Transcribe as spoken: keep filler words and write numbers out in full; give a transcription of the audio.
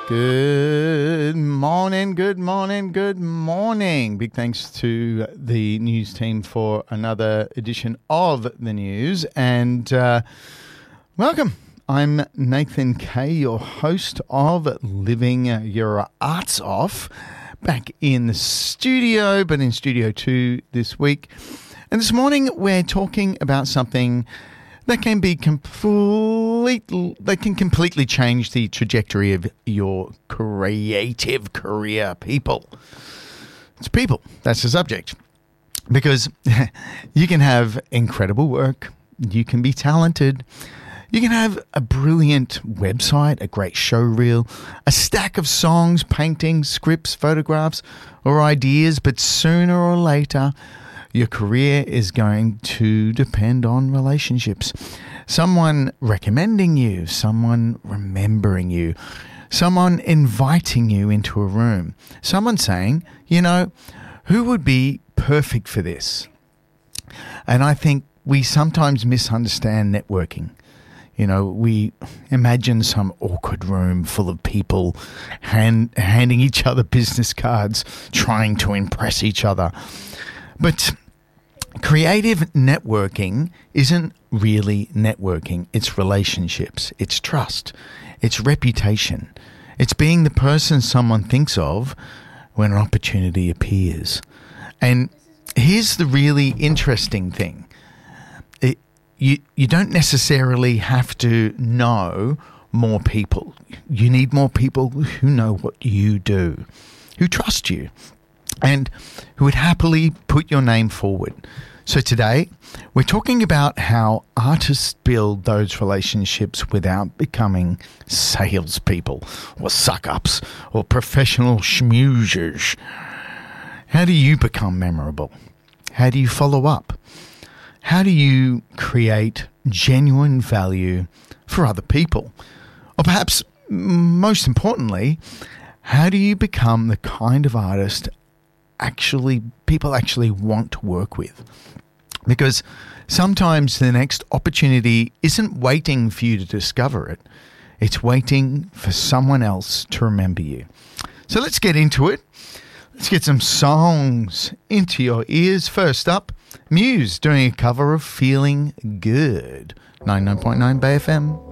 Good morning, good morning, good morning. Big thanks to the news team for another edition of the news. And uh, welcome. I'm Nathan Kay, your host of Living Your Arts Off, back in the studio, but in Studio two this week. And this morning we're talking about something that can be complete, that can completely change the trajectory of your creative career. People. It's people. That's the subject. Because you can have incredible work. You can be talented. You can have a brilliant website, a great show reel, a stack of songs, paintings, scripts, photographs, or ideas. But sooner or later, your career is going to depend on relationships. Someone recommending you, someone remembering you, someone inviting you into a room, someone saying, you know, who would be perfect for this? And I think we sometimes misunderstand networking. You know, we imagine some awkward room full of people hand, handing each other business cards, trying to impress each other. But creative networking isn't really networking. It's relationships. It's trust. It's reputation. It's being the person someone thinks of when an opportunity appears. And here's the really interesting thing. It, you, you don't necessarily have to know more people. You need more people who know what you do, who trust you, and who would happily put your name forward. So today, we're talking about how artists build those relationships without becoming salespeople or suck-ups or professional schmoozers. How do you become memorable? How do you follow up? How do you create genuine value for other people? Or perhaps, most importantly, how do you become the kind of artist actually people actually want to work with? Because sometimes the next opportunity isn't waiting for you to discover it. It's waiting for someone else to remember you. So let's get into it. Let's get some songs into your ears. First up, Muse doing a cover of Feeling Good. ninety-nine point nine Bay F M.